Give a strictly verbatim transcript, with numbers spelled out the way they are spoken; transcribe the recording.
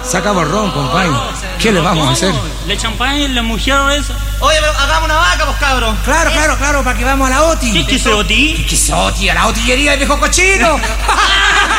Sacamos ron, compadre. ¿Qué le vamos a hacer? ¿Le champagne la mujer esa? Oye, pero hagamos una vaca, pues, cabros. Claro, claro, claro, para que vamos a la OTI. ¿Qué es ese Oti? ¿Qué es OTI? A la otillería del viejo cochino.